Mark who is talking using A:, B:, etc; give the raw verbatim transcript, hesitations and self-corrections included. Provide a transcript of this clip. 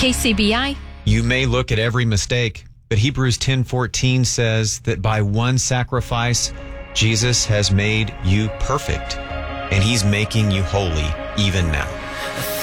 A: K C B I.
B: You may look at every mistake, but Hebrews ten fourteen says that by one sacrifice, Jesus has made you perfect, and he's making you holy even now.